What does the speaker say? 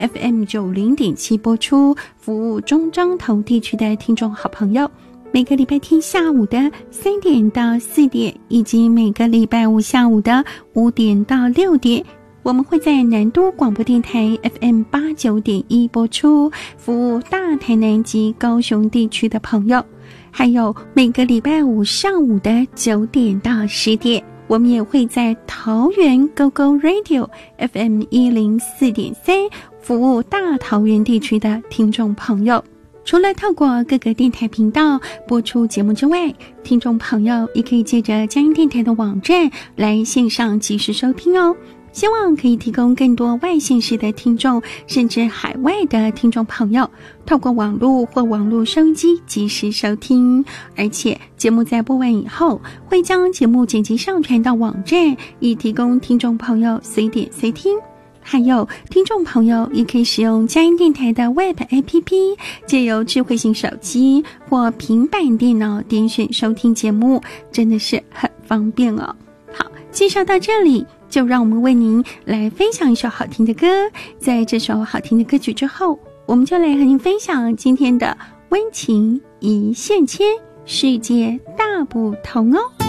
FM 90.7播出，服务中彰投地区的听众好朋友。每个礼拜天下午的3点到4点，以及每个礼拜五下午的5点到6点，我们会在南都广播电台 FM 89.1播出，服务大台南及高雄地区的朋友。还有每个礼拜五上午的9点到10点，我们也会在桃园 GoGo Radio FM 104.3服务大桃园地区的听众朋友。除了透过各个电台频道播出节目之外，听众朋友也可以借着佳音电台的网站来线上即时收听哦。希望可以提供更多外县市的听众，甚至海外的听众朋友，透过网络或网络收音机即时收听。而且节目在播完以后，会将节目剪辑上传到网站，以提供听众朋友随点随听。还有听众朋友也可以使用佳音电台的 Web APP， 借由智慧型手机或平板电脑点选收听节目，真的是很方便哦。好，介绍到这里，就让我们为您来分享一首好听的歌。在这首好听的歌曲之后，我们就来和您分享今天的温情一线牵，世界大不同哦。